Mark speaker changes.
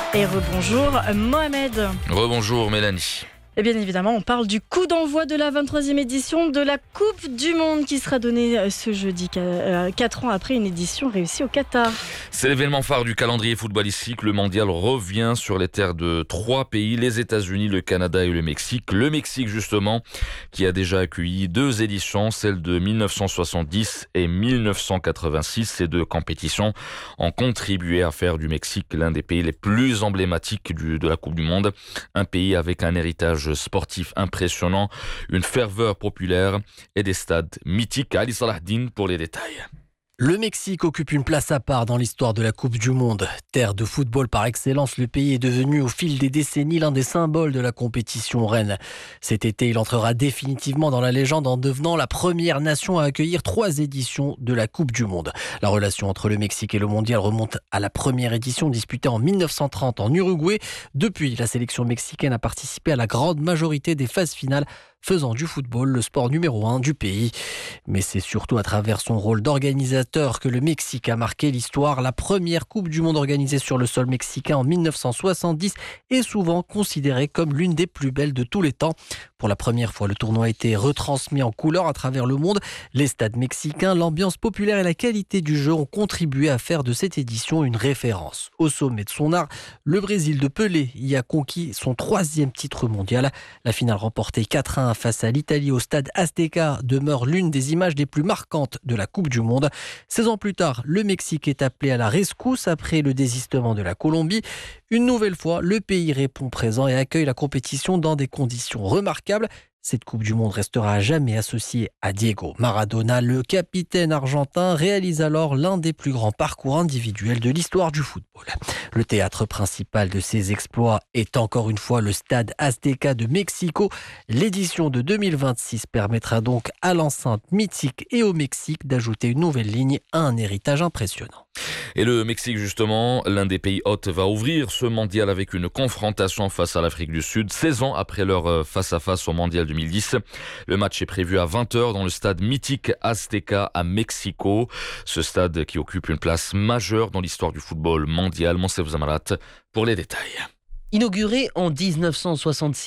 Speaker 1: Et rebonjour Mohamed.
Speaker 2: Rebonjour Mélanie.
Speaker 1: Et bien évidemment, on parle du coup d'envoi de la 23e édition de la Coupe du Monde qui sera donnée ce jeudi, 4 ans après une édition réussie au Qatar.
Speaker 2: C'est l'événement phare du calendrier footballistique. Le mondial revient sur les terres de 3 pays, les États-Unis, le Canada et le Mexique. Le Mexique justement, qui a déjà accueilli 2 éditions, celles de 1970 et 1986. Ces 2 compétitions ont contribué à faire du Mexique l'un des pays les plus emblématiques de la Coupe du Monde. Un pays avec un héritage sportif impressionnant, une ferveur populaire et des stades mythiques. Ali Salahdine pour les détails.
Speaker 3: Le Mexique occupe une place à part dans l'histoire de la Coupe du Monde. Terre de football par excellence, le pays est devenu au fil des décennies l'un des symboles de la compétition reine. Cet été, il entrera définitivement dans la légende en devenant la première nation à accueillir 3 éditions de la Coupe du Monde. La relation entre le Mexique et le mondial remonte à la première édition disputée en 1930 en Uruguay. Depuis, la sélection mexicaine a participé à la grande majorité des phases finales, faisant du football le sport numéro 1 du pays. Mais c'est surtout à travers son rôle d'organisateur que le Mexique a marqué l'histoire. La première Coupe du Monde organisée sur le sol mexicain en 1970 est souvent considérée comme l'une des plus belles de tous les temps. Pour la première fois, le tournoi a été retransmis en couleur à travers le monde. Les stades mexicains, l'ambiance populaire et la qualité du jeu ont contribué à faire de cette édition une référence. Au sommet de son art, le Brésil de Pelé y a conquis son 3e titre mondial. La finale remportée 4-1 face à l'Italie au stade Azteca demeure l'une des images les plus marquantes de la Coupe du Monde. 16 ans plus tard, le Mexique est appelé à la rescousse après le désistement de la Colombie. Une nouvelle fois, le pays répond présent et accueille la compétition dans des conditions remarquables. Cette Coupe du Monde restera à jamais associée à Diego Maradona. Le capitaine argentin réalise alors l'un des plus grands parcours individuels de l'histoire du football. Le théâtre principal de ses exploits est encore une fois le stade Azteca de Mexico. L'édition de 2026 permettra donc à l'enceinte mythique et au Mexique d'ajouter une nouvelle ligne à un héritage impressionnant.
Speaker 2: Et le Mexique justement, l'un des pays hôtes, va ouvrir ce mondial avec une confrontation face à l'Afrique du Sud, 16 ans après leur face-à-face au mondial 2010. Le match est prévu à 20h dans le stade mythique Azteca à Mexico. Ce stade qui occupe une place majeure dans l'histoire du football mondial. Monsef Zamarat pour les détails.
Speaker 4: Inauguré en 1966,